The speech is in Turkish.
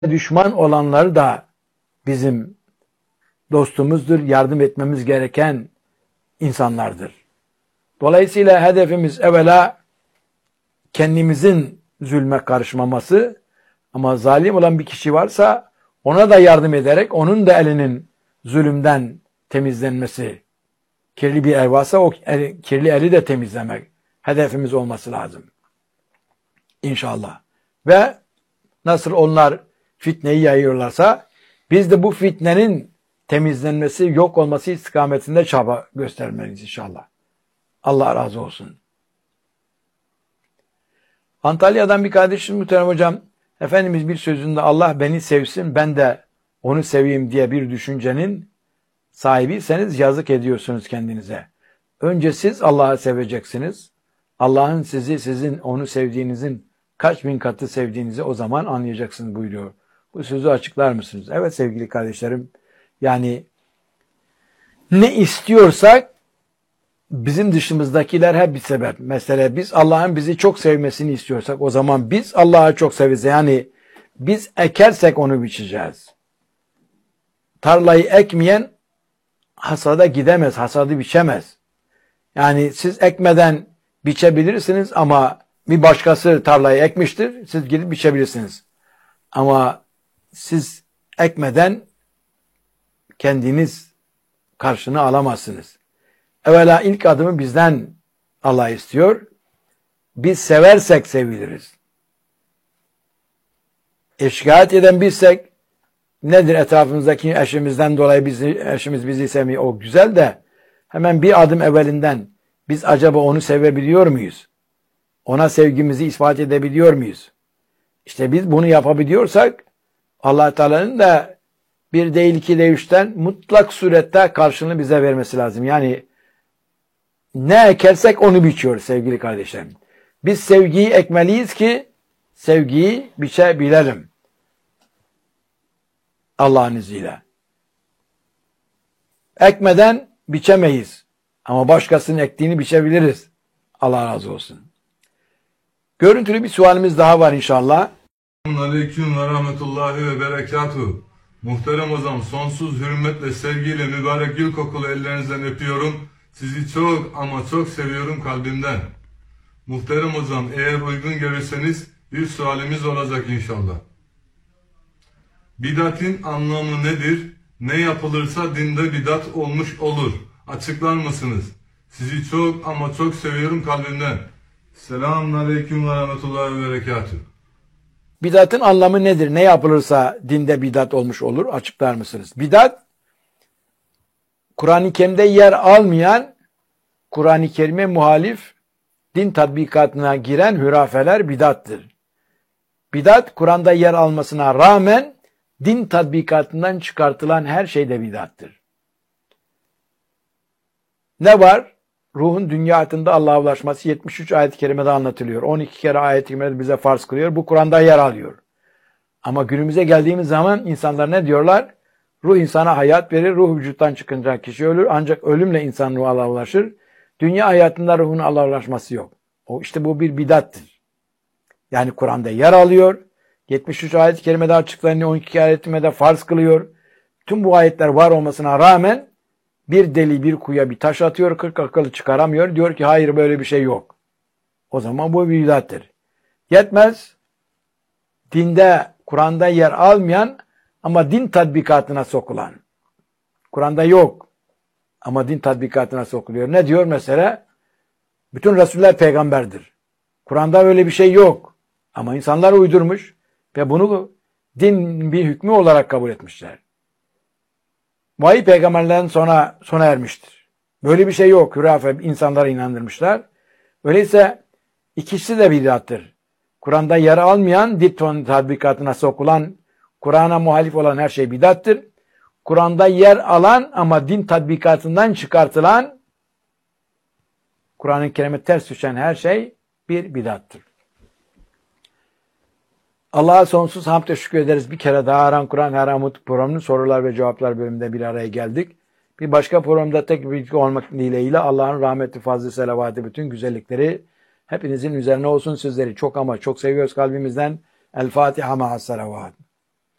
düşman olanları da bizim dostumuzdur, yardım etmemiz gereken insanlardır. Dolayısıyla hedefimiz evvela kendimizin zulme karışmaması, ama zalim olan bir kişi varsa ona da yardım ederek onun da elinin zulümden temizlenmesi, kirli bir el varsa o kirli eli de temizlemek hedefimiz olması lazım. İnşallah. Ve nasıl onlar fitneyi yayıyorlarsa biz de bu fitnenin temizlenmesi, yok olması istikametinde çaba göstermeliyiz inşallah. Allah razı olsun. Antalya'dan bir kardeşim muhterem hocam, Efendimiz bir sözünde Allah beni sevsin ben de onu seveyim diye bir düşüncenin sahibiyseniz yazık ediyorsunuz kendinize. Önce siz Allah'ı seveceksiniz. Allah'ın sizi sizin onu sevdiğinizin kaç bin katı sevdiğinizi o zaman anlayacaksınız buyuruyor. Bu sözü açıklar mısınız? Evet sevgili kardeşlerim. Yani ne istiyorsak bizim dışımızdakiler hep bir sebep. Mesela biz Allah'ın bizi çok sevmesini istiyorsak o zaman biz Allah'ı çok severiz. Yani biz ekersek onu biçeceğiz. Tarlayı ekmeyen hasada gidemez, hasadı biçemez. Yani siz ekmeden biçebilirsiniz ama bir başkası tarlayı ekmiştir, siz gidip biçebilirsiniz. Ama siz ekmeden kendiniz karşını alamazsınız. Evvela ilk adımı bizden Allah istiyor. Biz seversek seviliriz. Şikayet eden bizsek nedir etrafımızdaki eşimizden dolayı eşimiz bizi sevmiyor. O güzel de hemen bir adım evvelinden biz acaba onu sevebiliyor muyuz? Ona sevgimizi ispat edebiliyor muyuz? İşte biz bunu yapabiliyorsak Allah Teala'nın da bir değil iki değil üçten mutlak surette karşılığını bize vermesi lazım. Yani ne ekersek onu biçiyoruz sevgili kardeşlerim. Biz sevgiyi ekmeliyiz ki sevgiyi biçebilelim. Allah'ın izniyle. Ekmeden biçemeyiz. Ama başkasının ektiğini biçebiliriz. Allah razı olsun. Görüntülü bir sualimiz daha var inşallah. Aleyküm ve rahmetullahi ve berekatuhu. Muhterem hocam, sonsuz hürmetle, sevgiyle mübarek gül kokulu ellerinizden öpüyorum. Sizi çok ama çok seviyorum kalbimden. Muhterem hocam, eğer uygun görürseniz bir sualimiz olacak inşallah. Bidatın anlamı nedir? Ne yapılırsa dinde bidat olmuş olur. Açıklar mısınız? Sizi çok ama çok seviyorum kalbimden. Selamünaleyküm ve rahmetullahi ve berekatuhu. Bidatın anlamı nedir? Ne yapılırsa dinde bidat olmuş olur. Açıklar mısınız? Bidat, Kur'an-ı Kerim'de yer almayan, Kur'an-ı Kerim'e muhalif, din tatbikatına giren hürafeler bidattır. Bidat, Kur'an'da yer almasına rağmen din tatbikatından çıkartılan her şey de bidattır. Ne var? Ruhun dünya hayatında Allah'a ulaşması 73 ayet-i kerimede anlatılıyor. 12 kere ayet-i kerimede bize farz kılıyor. Bu Kur'an'da yer alıyor. Ama günümüze geldiğimiz zaman insanlar ne diyorlar? Ruh insana hayat verir. Ruh vücuttan çıkınca kişi ölür. Ancak ölümle insan ruhu Allah'a ulaşır. Dünya hayatında ruhun Allah'a ulaşması yok. İşte bu bir bidattır. Yani Kur'an'da yer alıyor. 73 ayet-i kerimede açıklanıyor. 12 ayet-i kerimede farz kılıyor. Tüm bu ayetler var olmasına rağmen bir deli bir kuyuya bir taş atıyor, 40 akıllı çıkaramıyor. Diyor ki hayır böyle bir şey yok. O zaman bu bir bidattır. Yetmez. Dinde, Kur'an'da yer almayan ama din tatbikatına sokulan. Kur'an'da yok ama din tatbikatına sokuluyor. Ne diyor mesela? Bütün Resuller peygamberdir. Kur'an'da öyle bir şey yok. Ama insanlar uydurmuş ve bunu din bir hükmü olarak kabul etmişler. Vahiy peygamberlerin sona ermiştir. Böyle bir şey yok. Hürafe insanlara inandırmışlar. Öyleyse ikisi de bidattır. Kur'an'da yer almayan, din tatbikatına sokulan, Kur'an'a muhalif olan her şey bidattır. Kur'an'da yer alan ama din tatbikatından çıkartılan, Kur'an-ı Kerim'e ters düşen her şey bir bidattır. Allah'a sonsuz hamd ve şükür ederiz. Bir kere daha Aran Kur'an Her Amut programının sorular ve cevaplar bölümünde bir araya geldik. Bir başka programda tek birlikte olmak dileğiyle Allah'ın rahmeti, fazlı, selavatı, bütün güzellikleri hepinizin üzerine olsun. Sizleri çok ama çok seviyoruz kalbimizden. El Fatiha ma'as salavat.